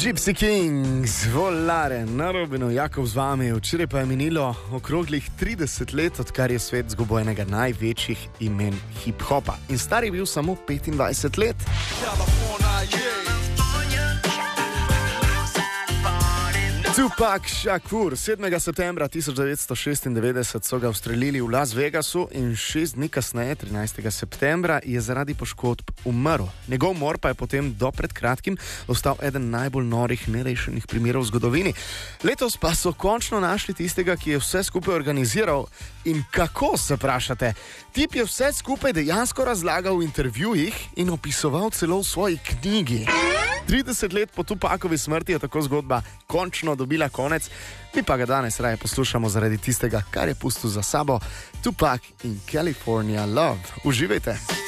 Gypsy Kings, volare, na Robinu, Jakov z vami. Včeraj pa je minilo okroglih 30 let, odkar je svet zgubil enega največjih imen hip-hopa. In star je bil samo 25 let. Tupac Shakur, 7. septembra 1996 so ga ustrelili v Las Vegasu in 6 dni kasneje, 13. septembra, je zaradi poškodb umrl. Njegov umor pa je potem do pred kratkim ostal eden najbolj norih nerešenih primerov v zgodovini. Letos pa so končno našli tistega, ki je vse skupaj organiziral. In kako, se vprašate? Tip je vse skupaj dejansko razlagal v intervjujih in opisoval celo v svoji knjigi. 30 let po Tupacovi smrti je tako zgodba končno dobila konec, mi pa ga danes raje poslušamo zaradi tistega, kar je pustil za sabo. Tupac in California Love. Uživajte!